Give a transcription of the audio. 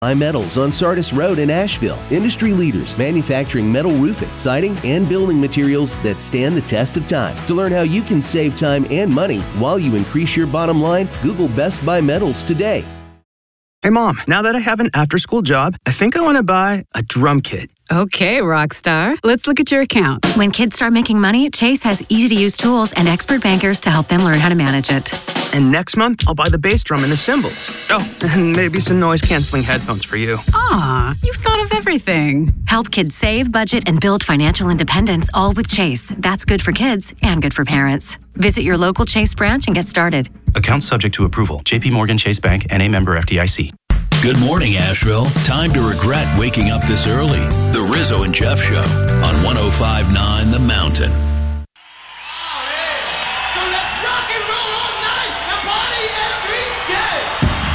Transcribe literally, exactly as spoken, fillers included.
By Metals on Sardis Road in Asheville. Industry leaders manufacturing metal roofing, siding, and building materials that stand the test of time. To learn how you can save time and money while you increase your bottom line, Google Best Buy Metals today. Hey, Mom, now that I have an after-school job, I think I want to buy a drum kit. Okay, Rockstar. Let's look at your account. When kids start making money, Chase has easy-to-use tools and expert bankers to help them learn how to manage it. And next month, I'll buy the bass drum and the cymbals. Oh, and maybe some noise-canceling headphones for you. Aw, you've thought of everything. Help kids save, budget, and build financial independence, all with Chase. That's good for kids and good for parents. Visit your local Chase branch and get started. Account subject to approval. J P Morgan Chase Bank, N A member F D I C. Good morning, Asheville. Time to regret waking up this early. The Rizzo and Jeff Show on one oh five point nine The Mountain.